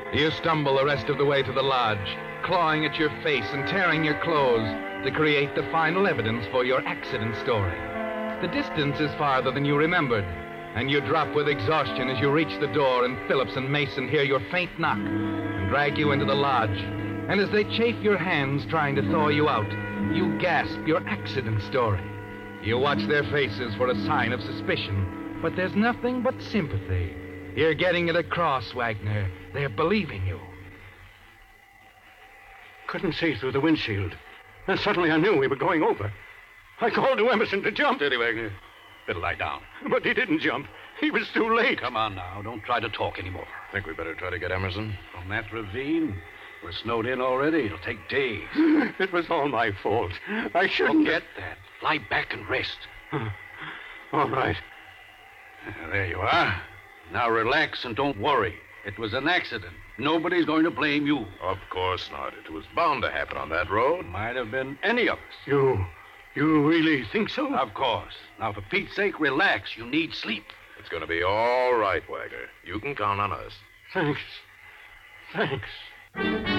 You stumble the rest of the way to the lodge, clawing at your face and tearing your clothes to create the final evidence for your accident story. The distance is farther than you remembered, and you drop with exhaustion as you reach the door and Phillips and Mason hear your faint knock and drag you into the lodge. And as they chafe your hands trying to thaw you out, you gasp your accident story. You watch their faces for a sign of suspicion, but there's nothing but sympathy. You're getting it across, Wagner. They're believing you. Couldn't see through the windshield. And suddenly I knew we were going over. I called to Emerson to jump. Steady, Wagner. Better lie down. But he didn't jump. He was too late. Come on now. Don't try to talk anymore. Think we better try to get Emerson? From that ravine, we're snowed in already. It'll take days. It was all my fault. I shouldn't... Forget that. Lie back and rest. All right. There you are. Now relax and don't worry. It was an accident. Nobody's going to blame you. Of course not. It was bound to happen on that road. Might have been any of us. You really think so? Of course. Now, for Pete's sake, relax. You need sleep. It's going to be all right, Wagner. You can count on us. Thanks.